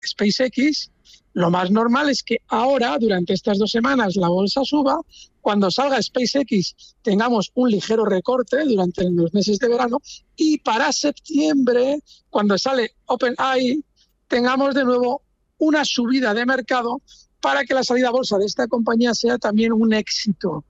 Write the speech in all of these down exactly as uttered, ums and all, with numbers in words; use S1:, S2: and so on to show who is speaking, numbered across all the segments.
S1: SpaceX, lo más normal es que ahora, durante estas dos semanas, la bolsa suba. Cuando salga SpaceX tengamos un ligero recorte durante los meses de verano y para septiembre, cuando sale OpenAI, tengamos de nuevo una subida de mercado para que la salida a bolsa de esta compañía sea también un éxito.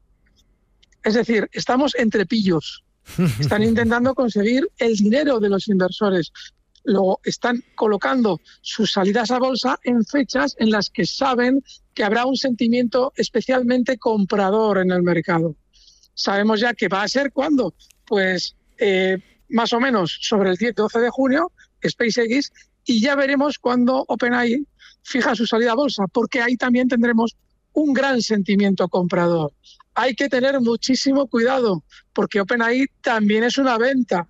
S1: Es decir, estamos entre pillos. Están intentando conseguir el dinero de los inversores. Luego están colocando sus salidas a bolsa en fechas en las que saben que habrá un sentimiento especialmente comprador en el mercado. Sabemos ya que va a ser ¿cuándo? Pues eh, más o menos sobre el diez doce de junio, SpaceX, y ya veremos cuándo OpenAI fija su salida a bolsa, porque ahí también tendremos un gran sentimiento comprador. Hay que tener muchísimo cuidado, porque OpenAI también es una venta.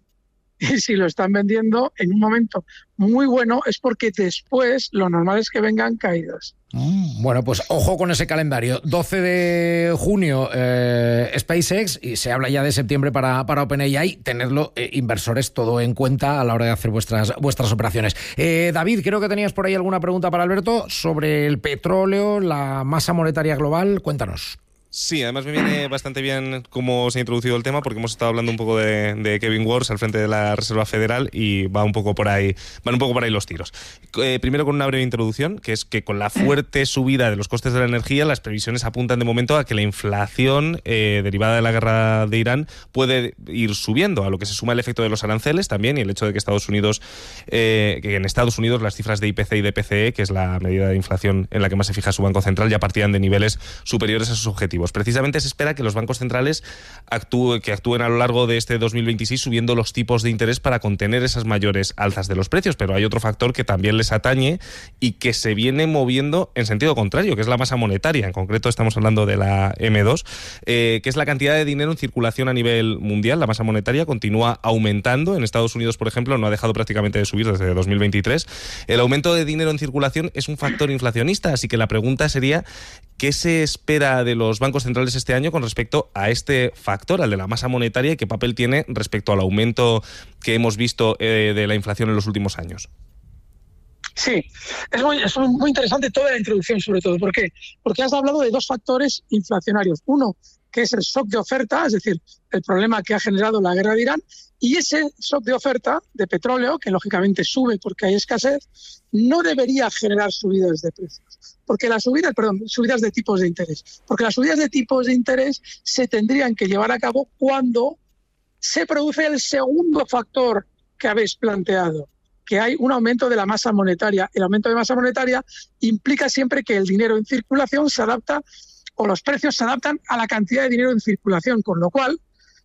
S1: Y si lo están vendiendo en un momento muy bueno es porque después lo normal es que vengan caídas.
S2: Mm, bueno, pues ojo con ese calendario. doce de junio eh, SpaceX, y se habla ya de septiembre para, para OpenAI. Tenedlo, eh, inversores, todo en cuenta a la hora de hacer vuestras, vuestras operaciones. Eh, David, creo que tenías por ahí alguna pregunta para Alberto sobre el petróleo, la masa monetaria global. Cuéntanos.
S3: Sí, además me viene bastante bien cómo se ha introducido el tema, porque hemos estado hablando un poco de, de Kevin Warsh al frente de la Reserva Federal y va un poco por ahí, van un poco por ahí los tiros. Eh, primero con una breve introducción, que es que con la fuerte subida de los costes de la energía, las previsiones apuntan de momento a que la inflación eh, derivada de la guerra de Irán puede ir subiendo, a lo que se suma el efecto de los aranceles también y el hecho de que Estados Unidos, eh, que en Estados Unidos las cifras de I P C y de P C E, que es la medida de inflación en la que más se fija su Banco Central, ya partían de niveles superiores a sus objetivos. Precisamente se espera que los bancos centrales actúe, que actúen a lo largo de este dos mil veintiséis subiendo los tipos de interés para contener esas mayores alzas de los precios, pero hay otro factor que también les atañe y que se viene moviendo en sentido contrario, que es la masa monetaria. En concreto estamos hablando de la eme dos, eh, que es la cantidad de dinero en circulación a nivel mundial. La masa monetaria continúa aumentando. En Estados Unidos, por ejemplo, no ha dejado prácticamente de subir desde dos mil veintitrés. El aumento de dinero en circulación es un factor inflacionista, así que la pregunta sería: ¿qué se espera de los bancos centrales este año con respecto a este factor, al de la masa monetaria, y qué papel tiene respecto al aumento que hemos visto eh, de la inflación en los últimos años?
S1: Sí, es muy, es muy interesante toda la introducción, sobre todo. ¿Por qué? Porque has hablado de dos factores inflacionarios. Uno, que es el shock de oferta, es decir, el problema que ha generado la guerra de Irán, y ese shock de oferta de petróleo, que lógicamente sube porque hay escasez, no debería generar subidas de precios. Porque las subidas, perdón, subidas de tipos de interés. Porque las subidas de tipos de interés se tendrían que llevar a cabo cuando se produce el segundo factor que habéis planteado, que hay un aumento de la masa monetaria. El aumento de masa monetaria implica siempre que el dinero en circulación se adapta, o los precios se adaptan a la cantidad de dinero en circulación, con lo cual,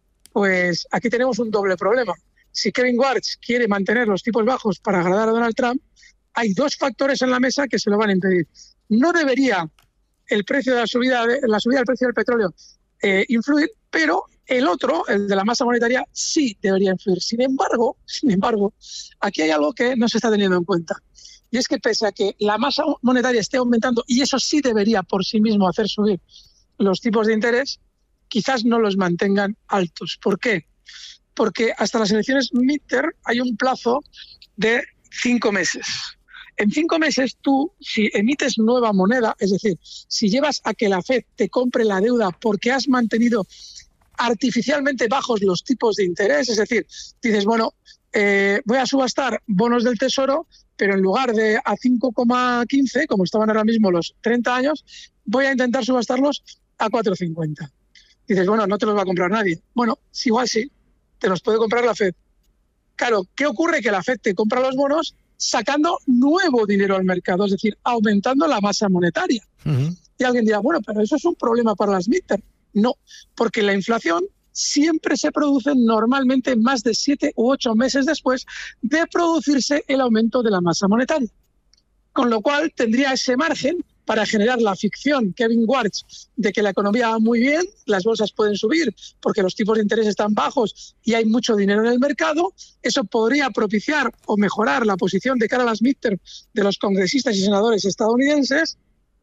S1: pues aquí tenemos un doble problema. Si Kevin Warsh quiere mantener los tipos bajos para agradar a Donald Trump, hay dos factores en la mesa que se lo van a impedir. No debería el precio de la subida, de, la subida del precio del petróleo eh, influir, pero el otro, el de la masa monetaria, sí debería influir. Sin embargo, sin embargo, aquí hay algo que no se está teniendo en cuenta. Y es que pese a que la masa monetaria esté aumentando, y eso sí debería por sí mismo hacer subir los tipos de interés, quizás no los mantengan altos. ¿Por qué? Porque hasta las elecciones midterm hay un plazo de cinco meses. En cinco meses tú, si emites nueva moneda, es decir, si llevas a que la Fed te compre la deuda porque has mantenido artificialmente bajos los tipos de interés, es decir, dices, bueno, eh, voy a subastar bonos del Tesoro, pero en lugar de a cinco coma quince, como estaban ahora mismo los treinta años, voy a intentar subastarlos a cuatro coma cincuenta. Dices, bueno, no te los va a comprar nadie. Bueno, si igual sí, te los puede comprar la Fed. Claro, ¿qué ocurre? Que la Fed te compra los bonos sacando nuevo dinero al mercado, es decir, aumentando la masa monetaria. Uh-huh. Y alguien dirá, bueno, pero eso es un problema para las midterm. No, porque la inflación siempre se produce normalmente más de siete u ocho meses después de producirse el aumento de la masa monetaria. Con lo cual tendría ese margen para generar la ficción, Kevin Warsh, de que la economía va muy bien, las bolsas pueden subir porque los tipos de interés están bajos y hay mucho dinero en el mercado. Eso podría propiciar o mejorar la posición de cara a las midterm de los congresistas y senadores estadounidenses.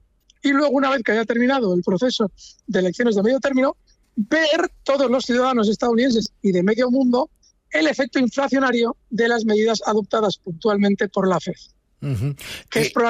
S1: Y luego, una vez que haya terminado el proceso de elecciones de medio término, ver todos los ciudadanos estadounidenses y de medio mundo el efecto inflacionario de las medidas adoptadas puntualmente por la Fed. Uh-huh. Que es probablemente